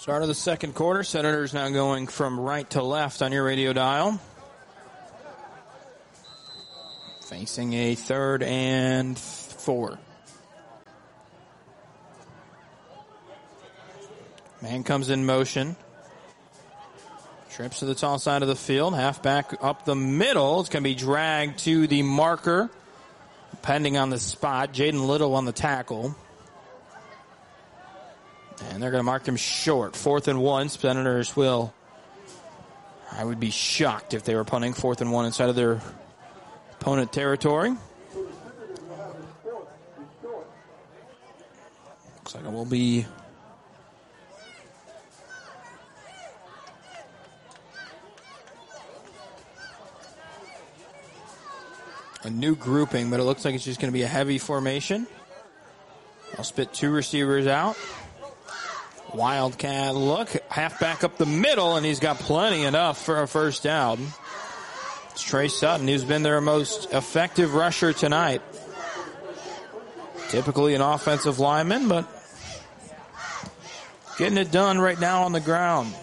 Start of the second quarter. Senators now going from right to left on your radio dial. Facing a 3rd and 4. Man comes in motion. Trips to the tall side of the field. Halfback up the middle. It's going to be dragged to the marker. Depending on the spot. Jaden Little on the tackle. And they're going to mark him short. 4th and 1. Senators will. I would be shocked if they were punting 4th and 1 inside of their opponent territory. Looks like it will be a new grouping, but it looks like it's just going to be a heavy formation. I'll spit 2 receivers out. Wildcat look. Halfback up the middle, and he's got plenty enough for a first down. It's Trey Sutton, who's been their most effective rusher tonight. Typically an offensive lineman, but getting it done right now on the ground.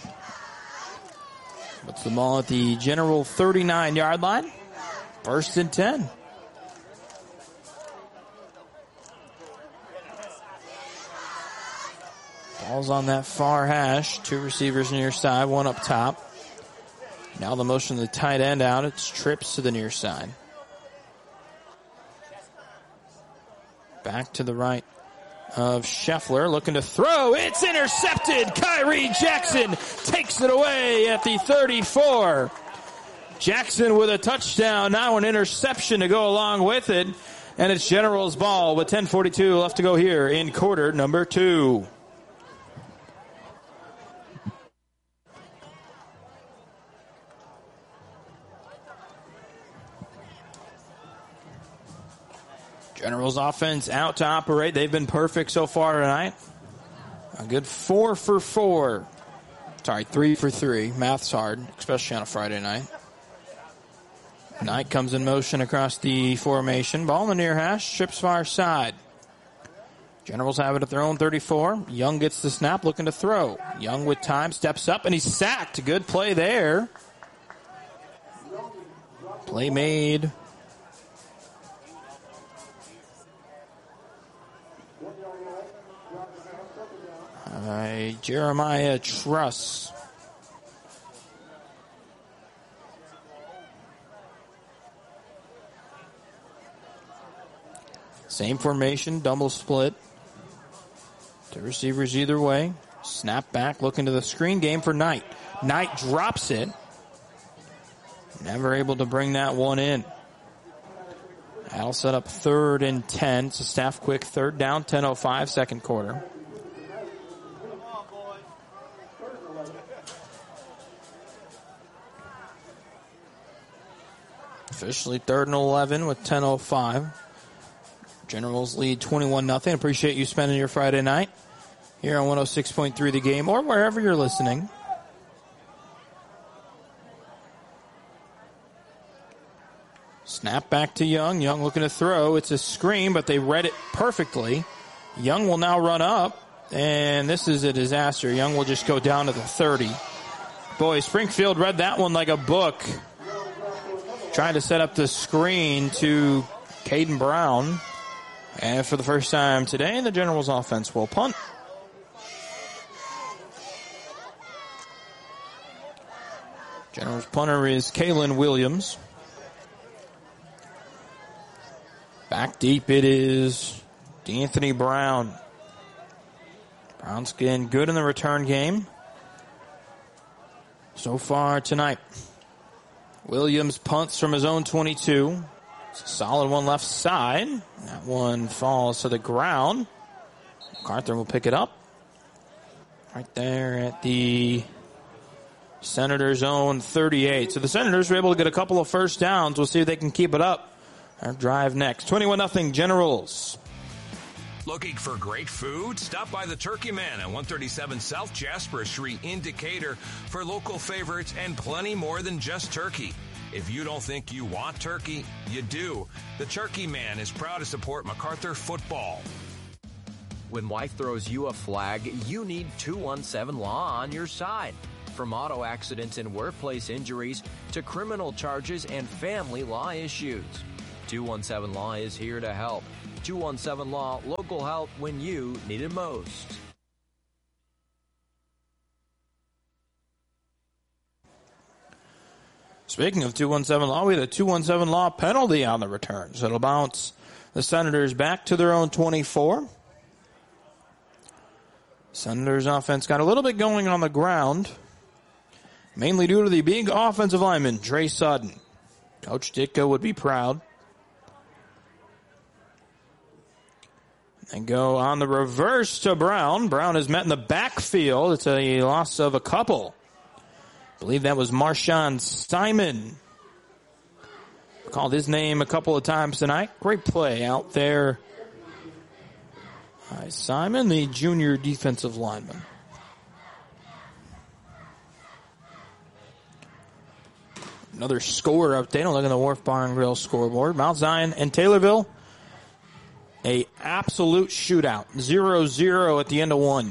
Puts the ball at the General 39-yard line. 1st and 10. Ball's on that far hash. 2 receivers near side, 1 up top. Now the motion of the tight end out. It's trips to the near side. Back to the right of Scheffler, looking to throw. It's intercepted. Kyrie Jackson takes it away at the 34. Jackson with a touchdown. Now an interception to go along with it. And it's General's ball with 10:42 left to go here in quarter number 2. General's offense out to operate. They've been perfect so far tonight. A good 4 for 4. Sorry, 3 for 3. Math's hard, especially on a Friday night. Knight comes in motion across the formation. Ball in the near hash. Trips far side. Generals have it at their own 34. Young gets the snap, looking to throw. Young with time, steps up, and he's sacked. Good play there. Play made. Jeremiah Truss. Same formation, double split. 2 receivers either way. Snap back, looking to the screen game for Knight. Knight drops it. Never able to bring that one in. That'll set up 3rd and 10. It's a staff quick 3rd down, 10:05, second quarter. Officially 3rd and 11 with 10:05. Generals lead 21-0. Appreciate you spending your Friday night here on 106.3 The Game or wherever you're listening. Snap back to Young. Young looking to throw. It's a screen, but they read it perfectly. Young will now run up, and this is a disaster. Young will just go down to the 30. Boy, Springfield read that one like a book. Trying to set up the screen to Caden Brown. And for the first time today, the Generals offense will punt. Generals punter is Kalen Williams. Back deep it is D'Anthony Brown. Brown's getting good in the return game so far tonight. Williams punts from his own 22. It's a solid one left side. That one falls to the ground. MacArthur will pick it up. Right there at the Senators' own 38. So the Senators were able to get a couple of first downs. We'll see if they can keep it up. Our drive next. 21-0 Generals. Looking for great food? Stop by the Turkey Man at 137 South Jasper Street in Decatur for local favorites and plenty more than just turkey. If you don't think you want turkey, you do. The Turkey Man is proud to support MacArthur football. When life throws you a flag, you need 217 Law on your side. From auto accidents and workplace injuries to criminal charges and family law issues, 217 Law is here to help. 217 Law, local help when you need it most. Speaking of 217 Law, we had a 217 Law penalty on the return. So it'll bounce the Senators back to their own 24. Senators offense got a little bit going on the ground, mainly due to the big offensive lineman, Dre Sutton. Coach Ditka would be proud. And go on the reverse to Brown. Brown is met in the backfield. It's a loss of a couple. I believe that was Marshawn Simon. Called his name a couple of times tonight. Great play out there by Simon, the junior defensive lineman. Another score update. Look at the Wharf Bar and Grill scoreboard. Mount Zion and Taylorville, a absolute shootout. 0-0 at the end of one.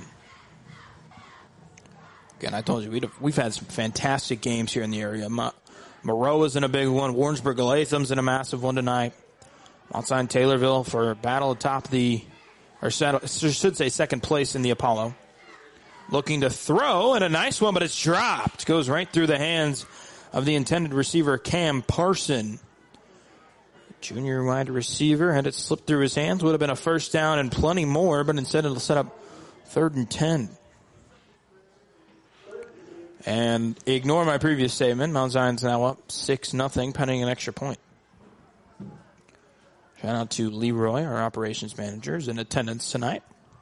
Again, I told you, we've had some fantastic games here in the area. Moreau is in a big one. Warrensburg-Latham's in a massive one tonight. Mount Zion Taylorville for battle atop should say second place in the Apollo. Looking to throw, and a nice one, but it's dropped. Goes right through the hands of the intended receiver, Cam Parson. Junior wide receiver had it slip through his hands. Would have been a first down and plenty more, but instead it'll set up 3rd and 10. And ignore my previous statement. Mount Zion's now up 6-0, pending an extra point. Shout out to Leroy, our operations manager, is in attendance tonight.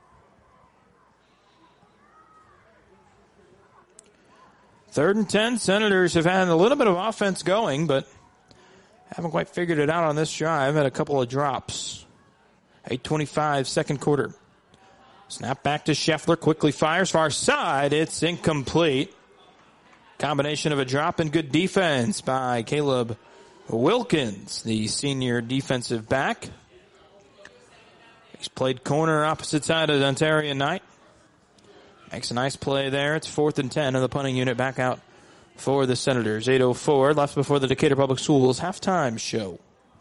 Third and 10. Senators have had a little bit of offense going, but haven't quite figured it out on this drive. Had a couple of drops. 8:25, second quarter. Snap back to Scheffler. Quickly fires far side. It's incomplete. Combination of a drop and good defense by Caleb Wilkins, the senior defensive back. He's played corner opposite side of Ontario Knight. Makes a nice play there. It's 4th and 10, and the punting unit back out for the Senators. 8:04 left before the Decatur Public Schools halftime show.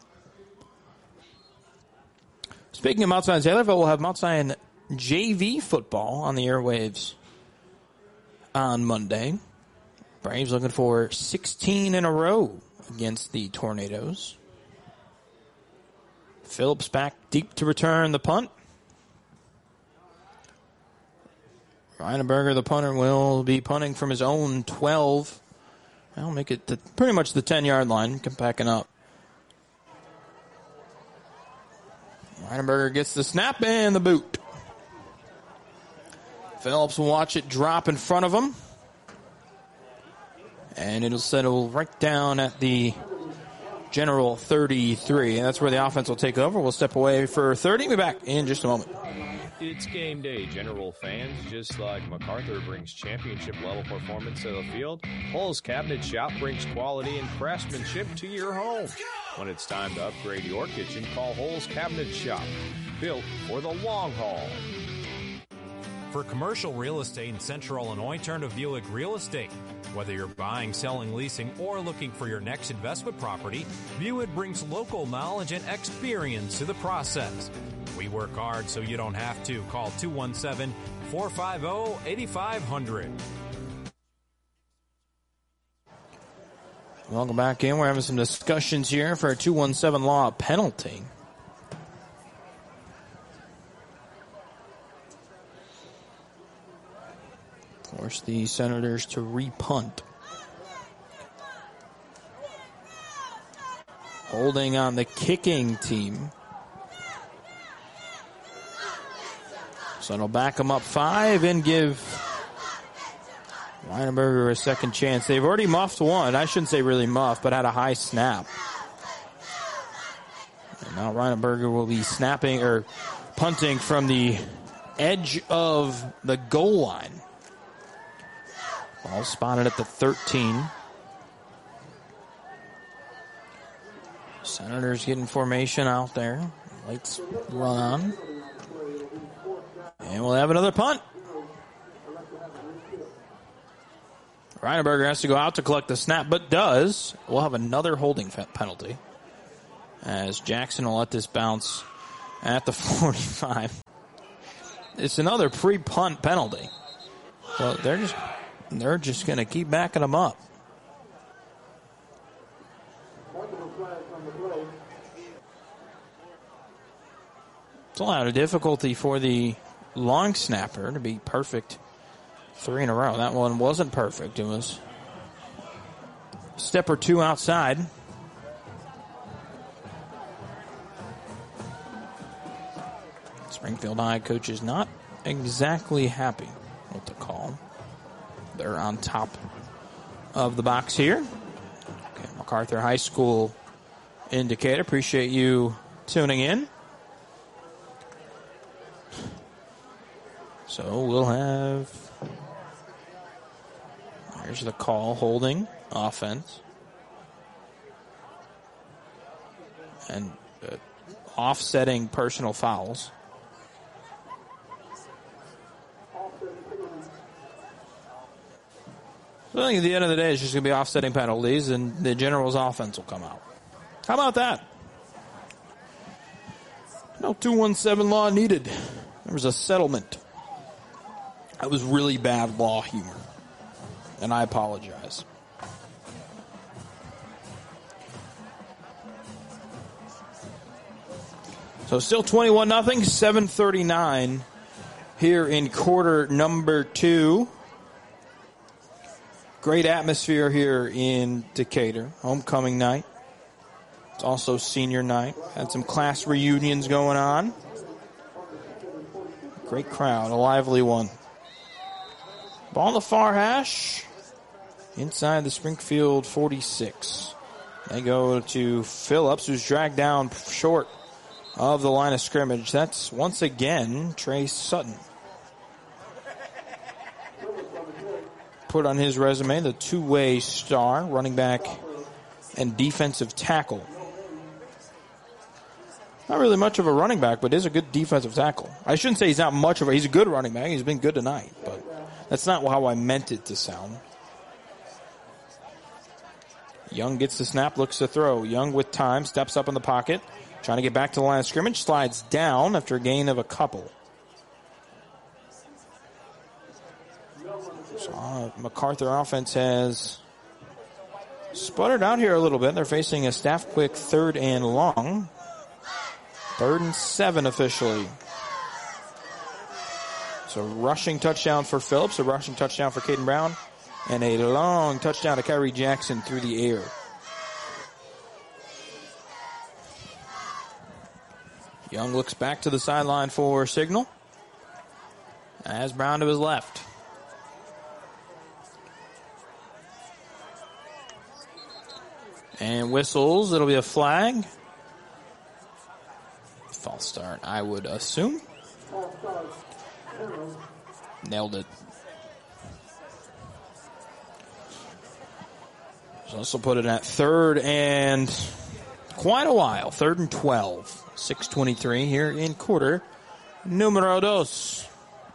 Speaking of Mount Zion Taylorville, we'll have Mount Zion JV football on the airwaves on Monday. Braves looking for 16 in a row against the Tornadoes. Phillips back deep to return the punt. Reinenberger, the punter, will be punting from his own 12. I'll make it to pretty much the 10-yard line. Come backing up. Reinenberger gets the snap and the boot. Phillips will watch it drop in front of him. And it'll settle right down at the general 33. And that's where the offense will take over. We'll step away for 30. Be back in just a moment. It's game day, General fans. Just like MacArthur brings championship-level performance to the field, Hull's Cabinet Shop brings quality and craftsmanship to your home. When it's time to upgrade your kitchen, call Hull's Cabinet Shop. Built for the long haul. For commercial real estate in Central Illinois, turn to Buick Real Estate. Whether you're buying, selling, leasing, or looking for your next investment property, Buick brings local knowledge and experience to the process. We work hard so you don't have to. Call 217-450-8500. Welcome back in. We're having some discussions here for a 217 law penalty. Force the Senators to repunt. Holding on the kicking team. So it'll back them up 5 and give Reinenberger a second chance. They've already muffed one. I shouldn't say really muffed, but had a high snap. And now Reinenberger will be snapping or punting from the edge of the goal line. Ball spotted at the 13. Senators getting formation out there. Lights run on. And we'll have another punt. Reinberger has to go out to collect the snap, but does. We'll have another holding penalty as Jackson will let this bounce at the 45. It's another pre-punt penalty. So they're just going to keep backing them up. It's a lot of difficulty for the long snapper to be perfect 3 in a row. That one wasn't perfect. It was a step or two outside. Springfield High coach is not exactly happy with the call. They're on top of the box here. Okay, MacArthur High School indicator. Appreciate you tuning in. So we'll have, here's the call, holding offense. And offsetting personal fouls. So I think at the end of the day, it's just going to be offsetting penalties, and the Generals' offense will come out. How about that? No 217 law needed. There was a settlement. That was really bad law humor, and I apologize. So still 21-0, 7:39 here in quarter number 2. Great atmosphere here in Decatur. Homecoming night. It's also senior night. Had some class reunions going on. Great crowd, a lively one. Ball on the far hash. Inside the Springfield 46. They go to Phillips, who's dragged down short of the line of scrimmage. That's once again Trey Sutton. Put on his resume the two-way star, running back and defensive tackle. Not really much of a running back, but is a good defensive tackle. I shouldn't say he's not much of a, he's a good running back. He's been good tonight, but that's not how I meant it to sound. Young gets the snap, looks to throw. Young with time, steps up in the pocket, trying to get back to the line of scrimmage, slides down after a gain of a couple. So, MacArthur offense has sputtered out here a little bit. They're facing a staff quick 3rd and long. 3rd and 7 officially. So rushing touchdown for Phillips, a rushing touchdown for Caden Brown, and a long touchdown to Kyrie Jackson through the air. Young looks back to the sideline for signal. As Brown to his left. And whistles, it'll be a flag. False start, I would assume. Nailed it. So this will put it at 3rd and quite a while. 3rd and 12. 6:23 here in quarter numero dos.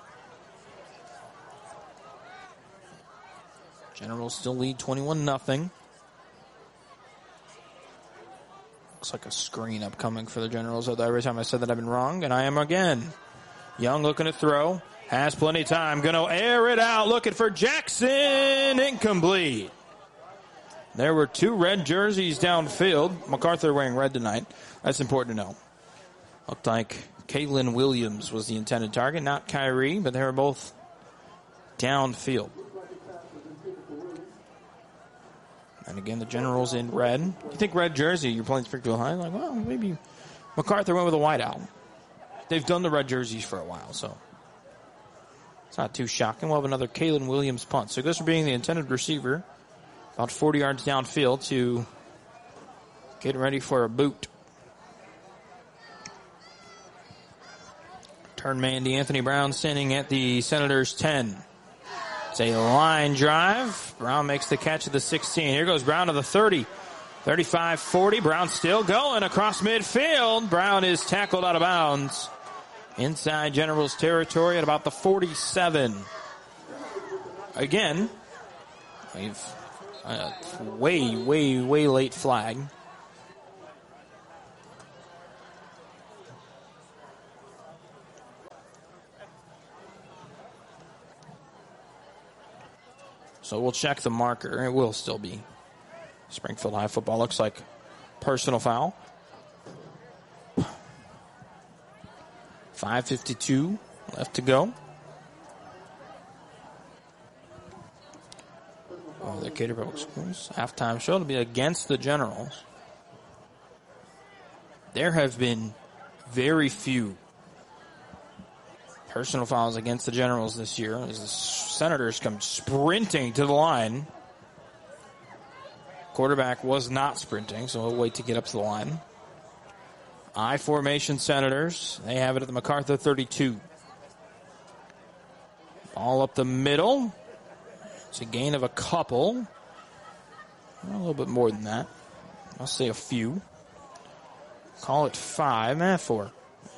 Generals still lead 21-0. Looks like a screen upcoming for the Generals. Although every time I said that I've been wrong, and I am again. Young looking to throw. Has plenty of time. Going to air it out. Looking for Jackson. Incomplete. There were 2 red jerseys downfield. MacArthur wearing red tonight. That's important to know. Looked like Kaylin Williams was the intended target, not Kyrie, but they were both downfield. And again, the Generals in red. You think red jersey, you're playing Springfield High? Like, well, maybe MacArthur went with a white out. They've done the red jerseys for a while, so it's not too shocking. We'll have another Kaylin Williams punt. So it goes from being the intended receiver, about 40 yards downfield, to getting ready for a boot. Turn man D'Anthony Brown standing at the Senators' 10. It's a line drive. Brown makes the catch at the 16. Here goes Brown to the 30. 35-40. Brown still going across midfield. Brown is tackled out of bounds inside Generals territory at about the 47. Again, we've way late flag. So we'll check the marker. It will still be Springfield High football. Looks like personal foul. 5:52 left to go. Oh, the Decatur Public Schools halftime show to be against the Generals. There have been very few personal fouls against the Generals this year as the Senators come sprinting to the line. Quarterback was not sprinting, so he'll wait to get up to the line. I formation Senators. They have it at the MacArthur 32. Ball up the middle. It's a gain of a couple. A little bit more than that. I'll say a few. Call it 5. 4.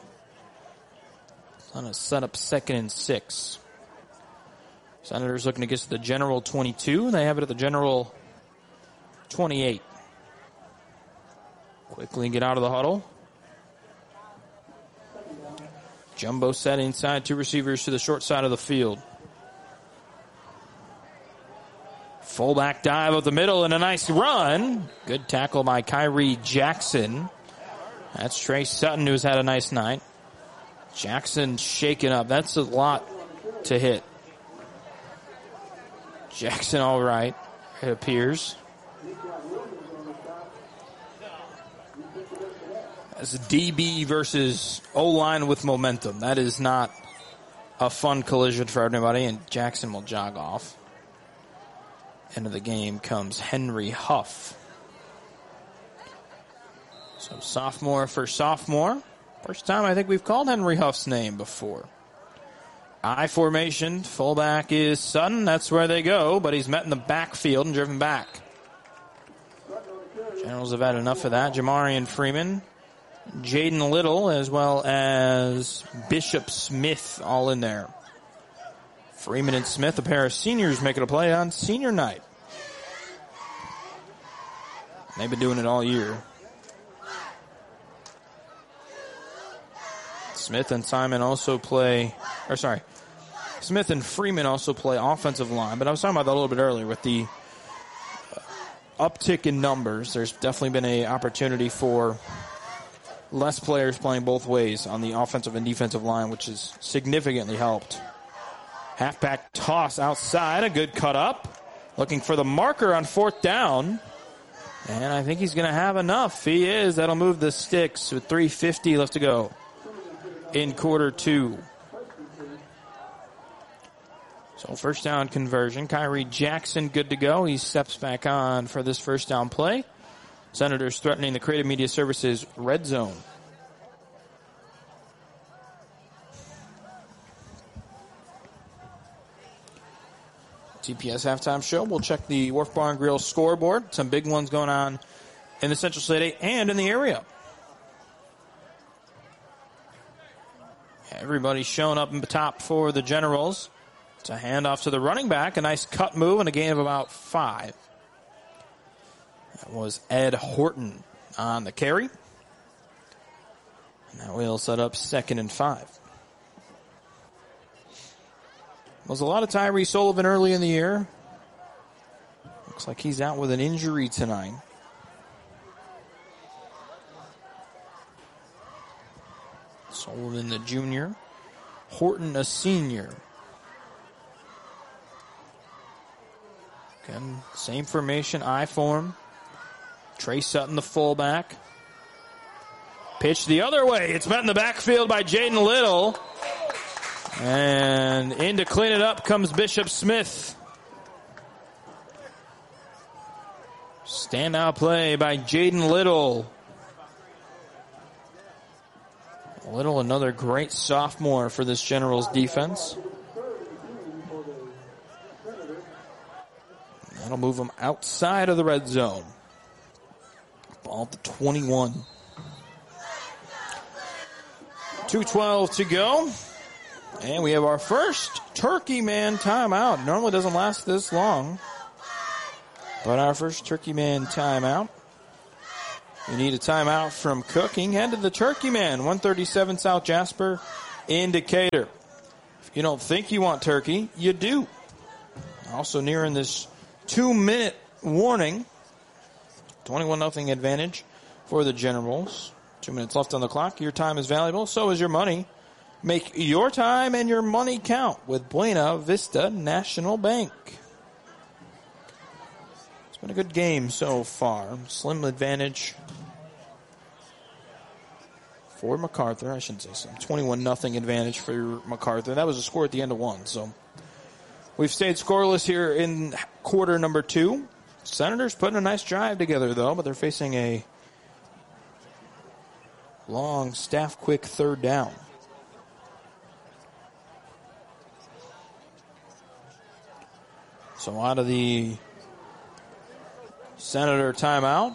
On a set up 2nd and 6. Senators looking to get to the General 22. They have it at the General 28. Quickly get out of the huddle. Jumbo set inside, 2 receivers to the short side of the field. Fullback dive up the middle and a nice run. Good tackle by Kyrie Jackson. That's Trey Sutton, who's had a nice night. Jackson shaken up. That's a lot to hit. Jackson all right, it appears. That's DB versus O-line with momentum. That is not a fun collision for everybody, and Jackson will jog off. End of the game comes Henry Huff. So sophomore for sophomore. First time I think we've called Henry Huff's name before. I formation. Fullback is Sutton. That's where they go, but he's met in the backfield and driven back. Generals have had enough of that. Jamarian Freeman, Jaden Little, as well as Bishop Smith all in there. Freeman and Smith, a pair of seniors, making a play on senior night. They've been doing it all year. Smith and Freeman also play offensive line. But I was talking about that a little bit earlier with the uptick in numbers. There's definitely been an opportunity for less players playing both ways on the offensive and defensive line, which has significantly helped. Halfback toss outside, a good cut up. Looking for the marker on 4th down. And I think he's going to have enough. He is. That'll move the sticks with 3:50 left to go in quarter 2. So first down conversion. Kyrie Jackson good to go. He steps back on for this first down play. Senators threatening the Creative Media Services red zone. TPS halftime show. We'll check the Wharf Bar and Grill scoreboard. Some big ones going on in the Central City and in the area. Everybody's showing up in the top for the Generals. It's a handoff to the running back. A nice cut move and a gain of about 5. That was Ed Horton on the carry. And that will set up 2nd and 5. Was a lot of Tyree Sullivan early in the year. Looks like he's out with an injury tonight. Sullivan the junior. Horton a senior. Again, same formation, I form. Trey Sutton the fullback. Pitch the other way. It's met in the backfield by Jaden Little. And in to clean it up comes Bishop Smith. Standout play by Jaden Little. Little, another great sophomore for this Generals defense. That'll move them outside of the red zone. Ball at the 21. 2:12 to go. And we have our first Turkey Man timeout. Normally doesn't last this long. But our first Turkey Man timeout. You need a timeout from cooking. Head to the Turkey Man, 137 South Jasper in Decatur. If you don't think you want turkey, you do. Also nearing this 2-minute warning. 21-0 advantage for the Generals. 2 minutes left on the clock. Your time is valuable. So is your money. Make your time and your money count with Buena Vista National Bank. It's been a good game so far. Slim advantage for MacArthur. I shouldn't say some. 21-0 advantage for MacArthur. That was a score at the end of one. So we've stayed scoreless here in quarter number 2. Senators putting a nice drive together, though, but they're facing a long, staff-quick third down. So out of the Senator timeout.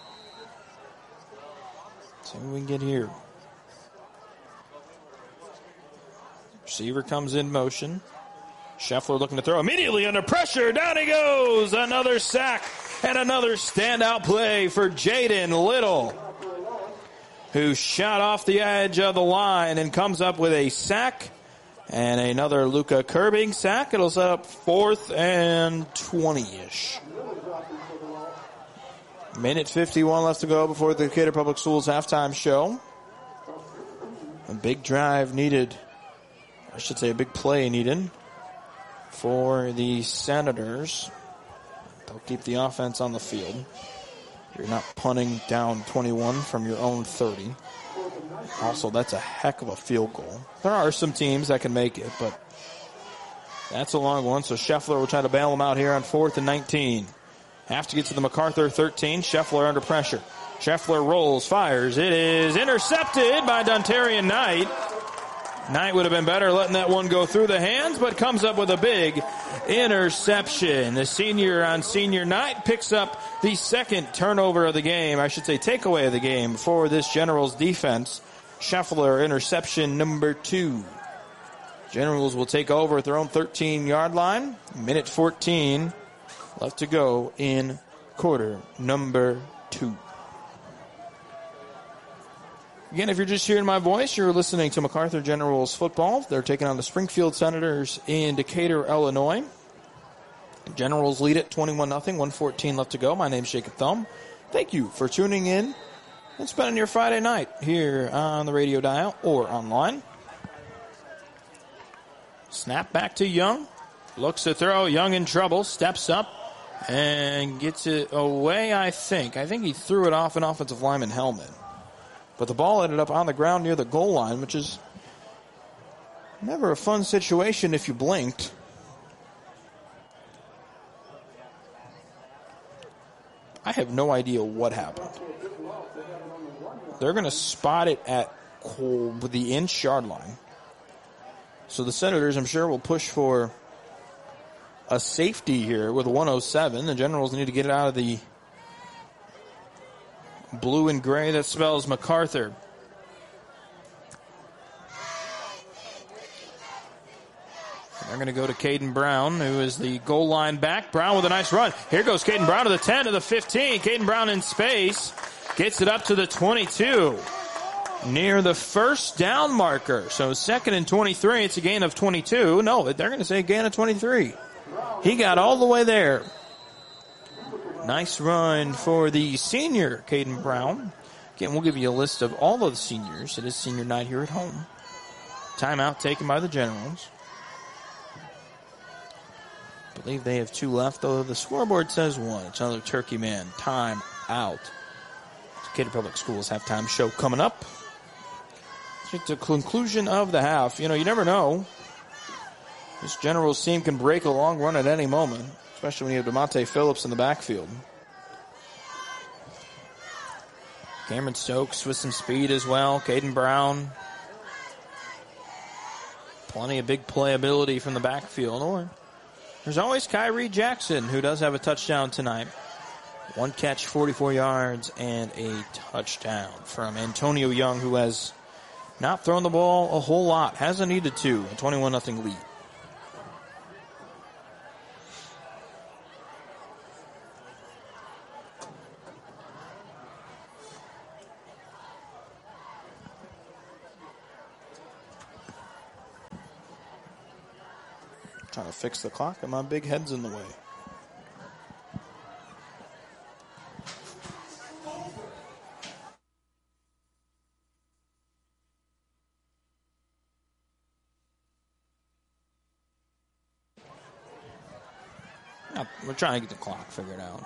See what we can get here. Receiver comes in motion. Scheffler looking to throw. Immediately under pressure. Down he goes. Another sack and another standout play for Jaden Little, who shot off the edge of the line and comes up with a sack and another Luca Curbing sack. It'll set up 4th and 20-ish. Minute 51 left to go before the Decatur Public Schools halftime show. A big drive needed. I should say a big play needed for the Senators. They'll keep the offense on the field. You're not punting down 21 from your own 30. Also, that's a heck of a field goal. There are some teams that can make it, but that's a long one. So Scheffler will try to bail him out here on 4th and 19. Have to get to the MacArthur 13. Scheffler under pressure. Scheffler rolls, fires. It is intercepted by Dontarian Knight. Knight would have been better letting that one go through the hands, but comes up with a big interception. The senior on senior night picks up the second turnover of the game. I should say takeaway of the game for this Generals defense. Scheffler interception number 2. Generals will take over at their own 13-yard line. Minute 14 left to go in quarter number 2. Again, if you're just hearing my voice, you're listening to MacArthur Generals football. They're taking on the Springfield Senators in Decatur, Illinois. Generals lead it 21-0, 1:14 left to go. My name's Jacob Thumb. Thank you for tuning in and spending your Friday night here on the radio dial or online. Snap back to Young. Looks to throw. Young in trouble. Steps up and gets it away, I think. I think he threw it off an offensive lineman helmet. But the ball ended up on the ground near the goal line, which is never a fun situation if you blinked. I have no idea what happened. They're going to spot it at the inch-yard line. So the Senators, I'm sure, will push for a safety here with 1:07. The Generals need to get it out of the blue and gray that spells MacArthur. They're going to go to Caden Brown, who is the goal line back. Brown with a nice run. Here goes Caden Brown to the 10, to the 15. Caden Brown in space. Gets it up to the 22. Near the first down marker. So 2nd and 23. It's a gain of 22. No, they're going to say a gain of 23. He got all the way there. Nice run for the senior, Caden Brown. Again, we'll give you a list of all of the seniors. It is senior night here at home. Timeout taken by the Generals. I believe they have 2 left, though the scoreboard says 1. It's another Turkey Man time out. Decatur Public Schools halftime show coming up. It's the conclusion of the half. You know, you never know. This Generals team can break a long run at any moment, especially when you have DeMonte Phillips in the backfield. Cameron Stokes with some speed as well. Caden Brown. Plenty of big playability from the backfield. Or there's always Kyrie Jackson, who does have a touchdown tonight. 1 catch, 44 yards, and a touchdown from Antonio Young, who has not throwing the ball a whole lot. Hasn't needed to. A 21-0 lead. Trying to fix the clock, and my big head's in the way. We're trying to get the clock figured out.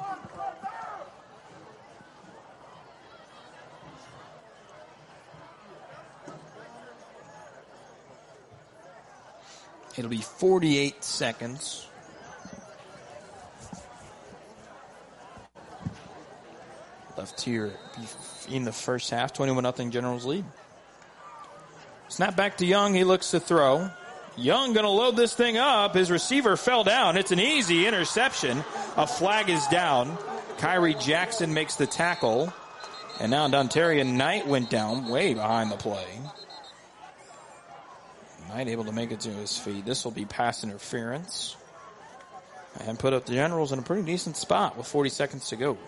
It'll be 48 seconds. Left here in the first half, 21-0 Generals lead. Snap back to Young. He looks to throw. Young going to load this thing up. His receiver fell down. It's an easy interception. A flag is down. Kyrie Jackson makes the tackle. And now Dontarian Knight went down way behind the play. Knight able to make it to his feet. This will be pass interference. And put up the Generals in a pretty decent spot with 40 seconds to go.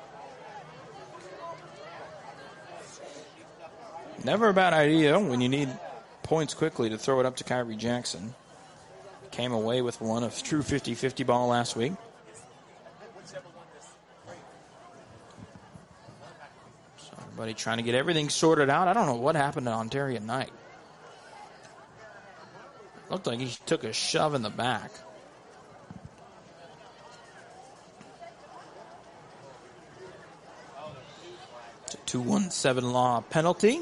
Never a bad idea when you need points quickly to throw it up to Kyrie Jackson. Came away with one of true 50-50 ball last week. So everybody trying to get everything sorted out. I don't know what happened to Dontarian Knight. Looked like he took a shove in the back. It's a 2-1-7 law penalty.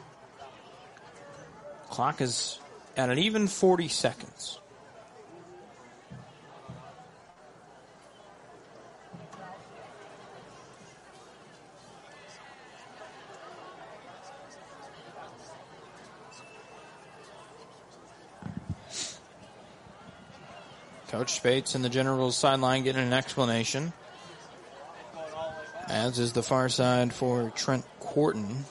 Clock is at an even 40 seconds. Coach Spates and the Generals sideline getting an explanation. As is the far side for Trent Quarton.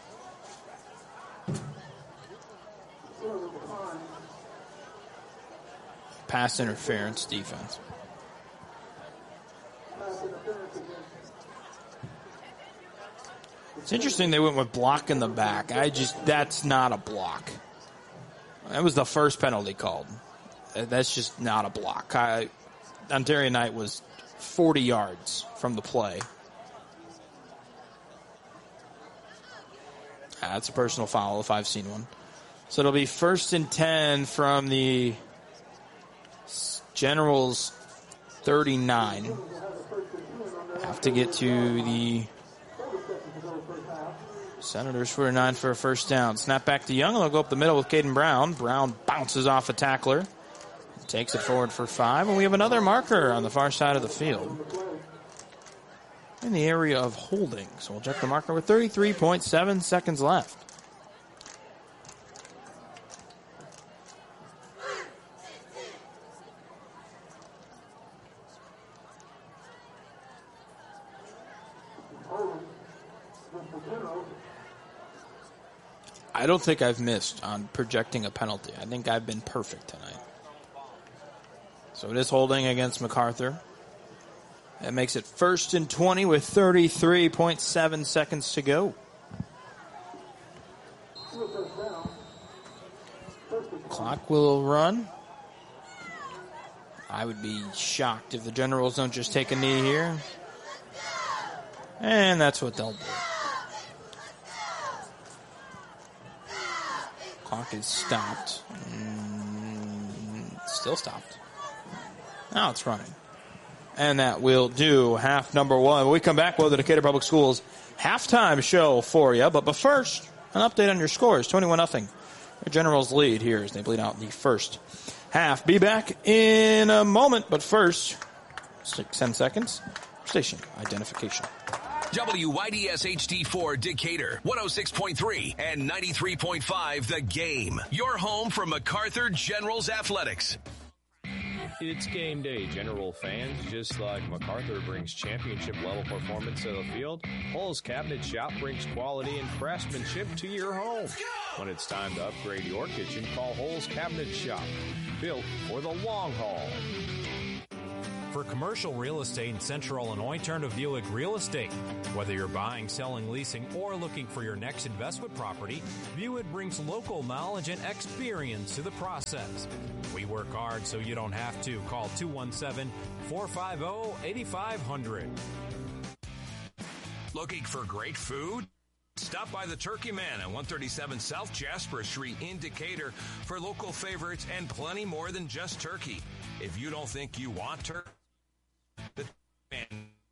Pass interference defense. It's interesting they went with block in the back. That's not a block. That was the first penalty called. That's just not a block. Dontarian Knight was 40 yards from the play. That's a personal foul if I've seen one. So it'll be 1st and 10 from the Generals 39. Have to get to the Senators 49 for a first down. Snap back to Young. They'll go up the middle with Caden Brown. Brown bounces off a tackler. Takes it forward for 5. And we have another marker on the far side of the field. In the area of holding. So we'll check the marker with 33.7 seconds left. I don't think I've missed on projecting a penalty. I think I've been perfect tonight. So it is holding against MacArthur. That makes it 1st and 20 with 33.7 seconds to go. Clock will run. I would be shocked if the Generals don't just take a knee here. And that's what they'll do. Clock is stopped. Still stopped. Now it's running. And that will do half number 1. When we come back, we'll have the Decatur Public Schools halftime show for you. But first, an update on your scores. 21-0. The Generals lead here as they bleed out the first half. Be back in a moment. But first, 10 seconds. Station identification. WYDS HD4 Decatur, 106.3 and 93.5 The Game. Your home for MacArthur Generals Athletics. It's game day, General fans. Just like MacArthur brings championship-level performance to the field, Hull's Cabinet Shop brings quality and craftsmanship to your home. When it's time to upgrade your kitchen, call Hull's Cabinet Shop, built for the long haul. For commercial real estate in Central Illinois, turn to Buick Real Estate. Whether you're buying, selling, leasing, or looking for your next investment property, Buick brings local knowledge and experience to the process. We work hard so you don't have to. Call 217-450-8500. Looking for great food? Stop by the Turkey Man at 137 South Jasper Street in Decatur for local favorites and plenty more than just turkey. If you don't think you want turkey, the Man